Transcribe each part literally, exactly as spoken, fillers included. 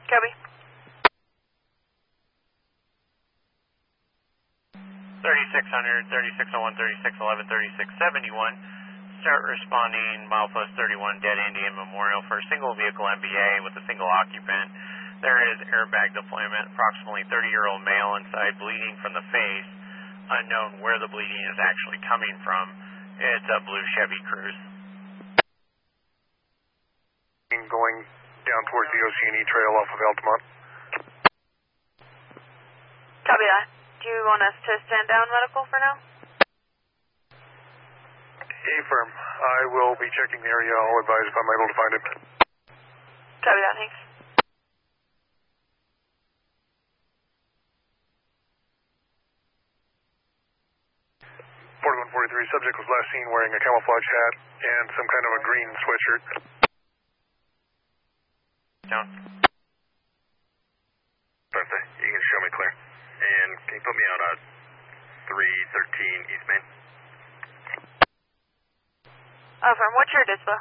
Copy. thirty-six hundred, thirty-six oh one, thirty-six eleven, thirty-six seventy-one. Start responding milepost thirty-one, Dead Indian Memorial for a single vehicle M B A with a single occupant. There is airbag deployment, approximately thirty-year-old male inside, bleeding from the face. Unknown where the bleeding is actually coming from. It's a blue Chevy Cruze. Going down towards the O C and E trail off of Altamont. Copy that. Do you want us to stand down medical for now? A-firm. I will be checking the area. I'll advise if I'm able to find him. Copy that, thanks. forty-one forty-three, subject was last seen wearing a camouflage hat and some kind of a green sweatshirt. Down. Thursday, you can show me clear. And can you put me on a three thirteen East Main? Oh, from what's your dispo?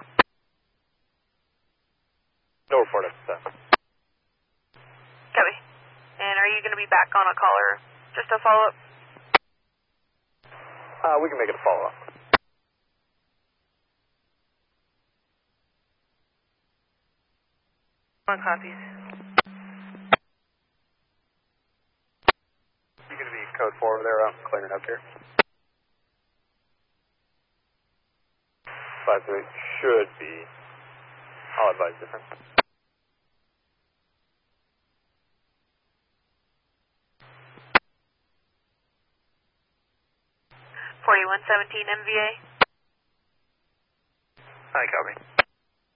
No report at that. Copy. And are you going to be back on a call or just a follow-up? Uh, we can make it a follow-up. One copies. You going to be code four over there? I'm clearing up here. Five three should be. I'll advise different. forty-one seventeen M V A. Hi, copy.